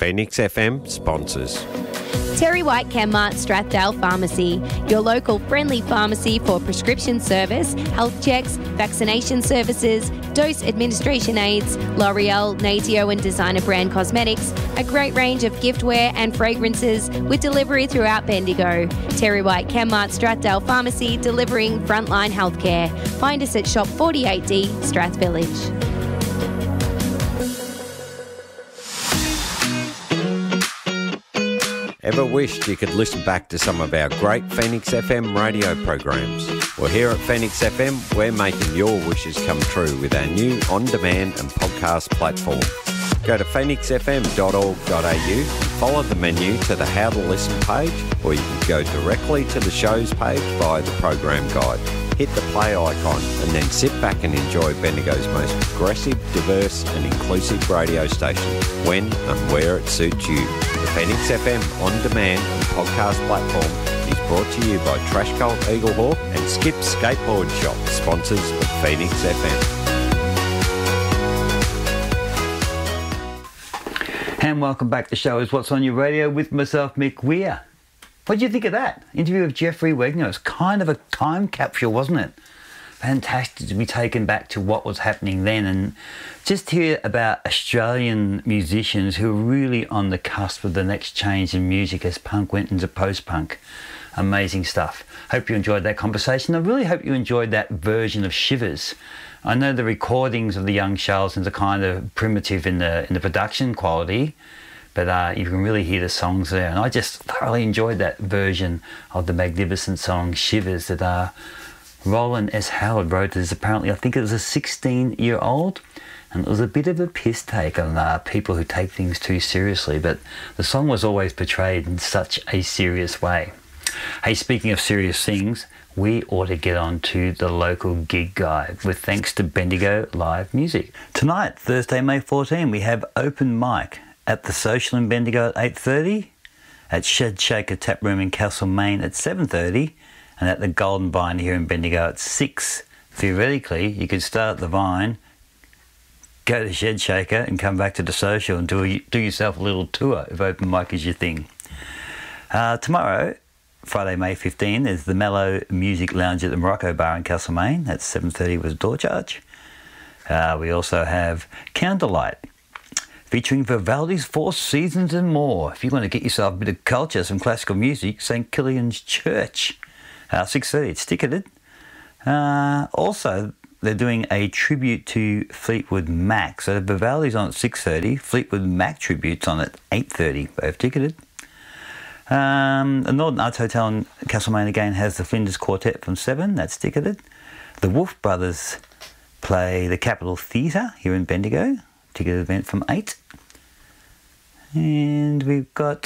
Phoenix FM sponsors. Terry White Chemmart Strathdale Pharmacy, your local friendly pharmacy for prescription service, health checks, vaccination services, dose administration aids, L'Oreal, Natio and designer brand cosmetics, a great range of giftware and fragrances with delivery throughout Bendigo. Terry White Chemmart Strathdale Pharmacy, delivering frontline healthcare. Find us at Shop 48D, Strath Village. Ever wished you could listen back to some of our great Phoenix FM radio programs? Well, here at Phoenix FM, we're making your wishes come true with our new on-demand and podcast platform. Go to phoenixfm.org.au, follow the menu to the How to Listen page, or you can go directly to the shows page via the program guide. Hit the play icon and then sit back and enjoy Bendigo's most progressive, diverse and inclusive radio station when and where it suits you. The Phoenix FM on-demand and podcast platform is brought to you by Trash Cult Eaglehawk and Skip Skateboard Shop, sponsors of Phoenix FM. And welcome back. The show is What's On Your Radio with myself, Mick Weir. What did you think of that? Interview with Jeffrey Wagner. It was kind of a time capsule, wasn't it? Fantastic to be taken back to what was happening then and just hear about Australian musicians who are really on the cusp of the next change in music as punk went into post-punk. Amazing stuff. Hope you enjoyed that conversation. I really hope you enjoyed that version of Shivers. I know the recordings of the Young Charlatans are kind of primitive in the production quality, but you can really hear the songs there. And I just thoroughly enjoyed that version of the magnificent song Shivers that Roland S. Howard wrote. As apparently, I think it was a 16-year-old, and it was a bit of a piss take on people who take things too seriously, but the song was always portrayed in such a serious way. Hey, speaking of serious things, we ought to get on to the local gig guide with thanks to Bendigo Live Music. Tonight, Thursday, May 14, we have open mic at the Social in Bendigo at 8:30, at Shed Shaker Tap Room in Castlemaine at 7:30, and at the Golden Vine here in Bendigo at 6. Theoretically, you could start at the Vine, go to Shed Shaker and come back to the Social and do yourself a little tour if open mic is your thing. Tomorrow, Friday, May 15, there's the Mellow Music Lounge at the Morocco Bar in Castlemaine. That's 7:30 with door charge. We also have Candlelight, featuring Vivaldi's Four Seasons and more. If you want to get yourself a bit of culture, some classical music, St. Killian's Church, 6:30, it's ticketed. Also, they're doing a tribute to Fleetwood Mac. So Vivaldi's on at 6:30, Fleetwood Mac tribute's on at 8:30, both ticketed. The Northern Arts Hotel in Castlemaine again has the Flinders Quartet from 7, that's ticketed. The Wolf Brothers play the Capitol Theatre here in Bendigo, ticketed event from 8. And we've got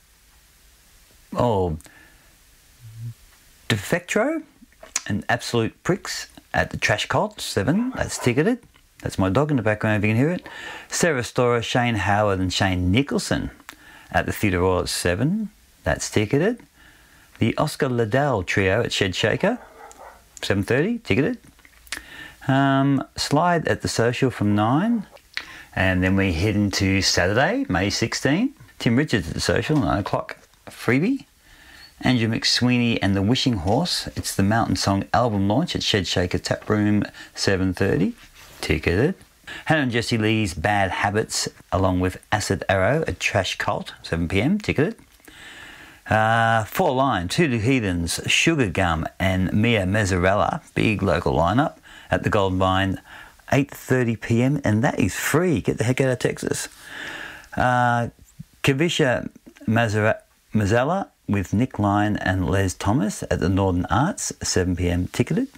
Defectro and Absolute Pricks at the Trash Cult 7, that's ticketed. That's my dog in the background if you can hear it. Sarah Storer, Shane Howard and Shane Nicholson at the Theatre Royal at 7, that's ticketed. The Oscar Liddell Trio at Shed Shaker, 7:30, ticketed. Slide at the Social from 9. And then we head into Saturday, May 16. Tim Richards at the Social, 9 o'clock, freebie. Andrew McSweeney and the Wishing Horse. It's the Mountain Song album launch at Shed Shaker Tap Room, 7:30, ticketed. Hannah and Jessie Lee's Bad Habits, along with Acid Arrow at Trash Cult, 7 p.m, ticketed. Four Line, Two the Heathens, Sugar Gum and Mia Mezzarella, big local lineup at the Golden Vine, 8:30 p.m, and that is free. Get the heck out of Texas. Kavisha Mazzella with Nick Lyon and Les Thomas at the Northern Arts, 7 p.m, ticketed.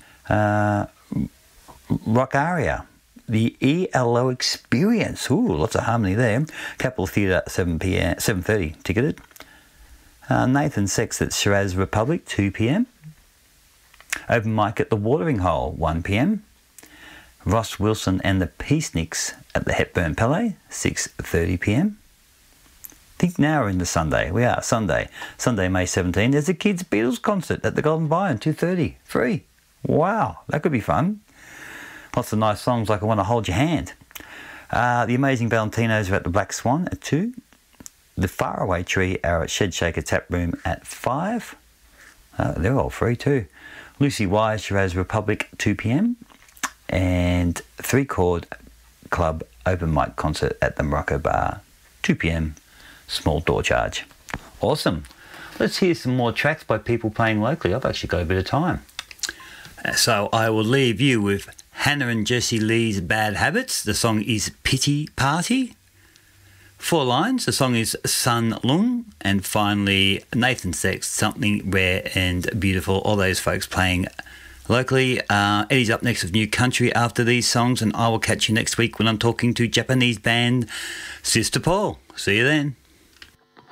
Rock Aria, the ELO Experience, lots of harmony there. Capitol Theatre, 7 p.m, 7:30, ticketed. Nathan Sex at Shiraz Republic, 2 p.m. Open mic at the Watering Hole, 1 p.m. Ross Wilson and the Peaceniks at the Hepburn Palais, 6:30 p.m. Think now we're into Sunday. We are Sunday, May 17. There's a kids' Beatles concert at the Golden Vine, 2:30, free. Wow, that could be fun. Lots of nice songs like I Want to Hold Your Hand. The Amazing Valentinos are at the Black Swan at 2. The Faraway Tree are at Shed Shaker Tap Room at 5. They're all free too. Lucy Wise, Shiraz Republic, 2 p.m. And 3 Chord Club open mic concert at the Morocco Bar, 2 p.m. Small door charge. Awesome. Let's hear some more tracks by people playing locally. I've actually got a bit of time. So I will leave you with Hannah and Jessie Lee's Bad Habits. The song is Pity Party. 4 lines. The song is Sun Lung. And finally, Nathan Sex, Something Rare and Beautiful. All those folks playing locally. Eddie's up next with New Country after these songs, and I will catch you next week when I'm talking to Japanese band Sister Paul. See you then.